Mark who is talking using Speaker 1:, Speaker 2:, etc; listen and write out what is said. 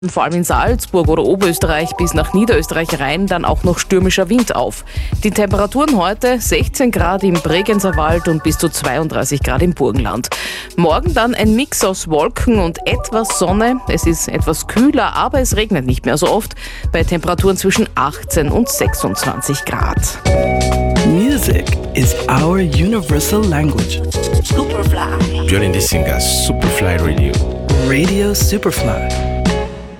Speaker 1: Vor allem in Salzburg oder Oberösterreich bis nach Niederösterreich rein dann auch noch stürmischer Wind auf. Die Temperaturen heute 16 Grad im Bregenzerwald und bis zu 32 Grad im Burgenland. Morgen dann ein Mix aus Wolken und etwas Sonne. Es ist etwas kühler, aber es regnet nicht mehr so oft bei Temperaturen zwischen 18 und 26 Grad.
Speaker 2: Music is our universal language.
Speaker 3: Superfly.
Speaker 4: You're listening to Superfly Radio.
Speaker 2: Radio Superfly.